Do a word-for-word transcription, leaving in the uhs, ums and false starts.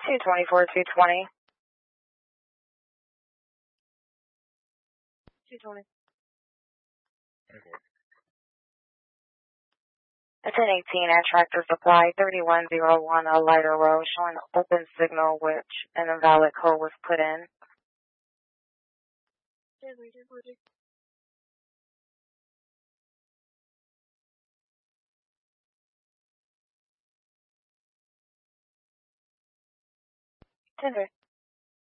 two twenty-four, two twenty. two twenty. A ten eighteen at Tractor Supply, thirty-one oh one Lighter Road, showing open signal which an invalid code was put in. ten